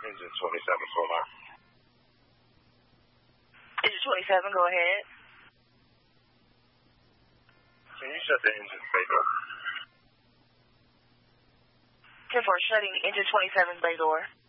engine 27 full line. Engine 27, go ahead. Can you shut the engine bay door? 10-4, shutting engine 27's bay door.